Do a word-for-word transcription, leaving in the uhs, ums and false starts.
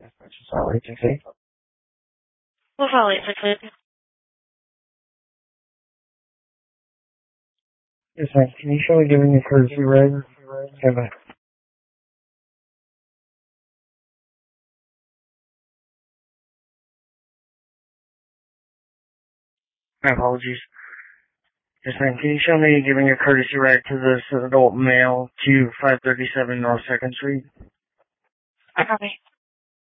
Sorry, agency. We'll follow agency. Yes, ma'am. Can you show me giving a courtesy ride? Okay, bye. My apologies. Yes, ma'am. Can you show me giving a courtesy ride to this adult male to five thirty-seven North second Street? I copy.